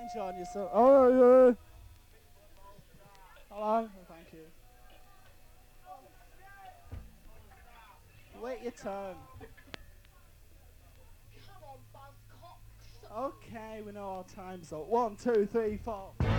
enjoying yourself. Oh, yeah. Hello. Thank you. Wait your turn. Okay, we know our time's up. 1, 2, 3, 4.